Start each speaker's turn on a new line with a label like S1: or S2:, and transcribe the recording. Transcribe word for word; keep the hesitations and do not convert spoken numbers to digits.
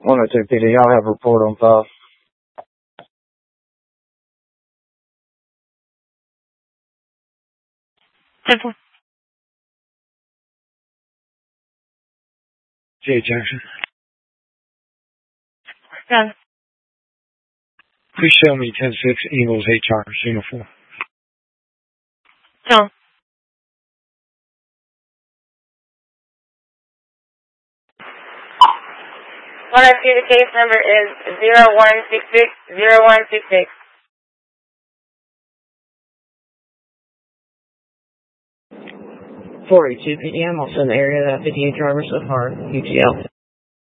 S1: one oh two P D, y'all have a report on file.
S2: Simple.
S1: Jay Jackson.
S2: Yeah.
S1: Please show me ten six Eagles H R's uniform.
S2: No. One I see the case number is zero one six six zero one six six.
S3: four eight two P D, I'm also in the area of that fifty-eight driver so far, U T L.